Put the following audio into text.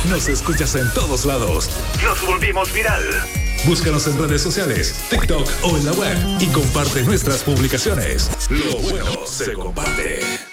Nos escuchas en todos lados. Nos volvimos viral. Búscanos en redes sociales, TikTok o en la web y comparte nuestras publicaciones. Lo bueno se comparte.